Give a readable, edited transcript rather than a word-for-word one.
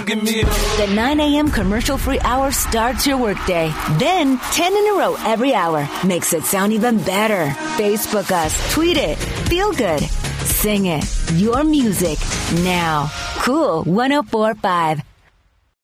give me a... The 9 a.m. commercial-free hour starts your workday. Then 10 in a row every hour makes it sound even better. Facebook us, tweet it, feel good, sing it. Your music now. Cool 104.5.